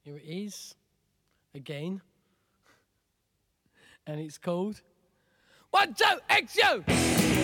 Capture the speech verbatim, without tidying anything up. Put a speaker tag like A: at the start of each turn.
A: Here it is, again. And it's called One, Two, X, You!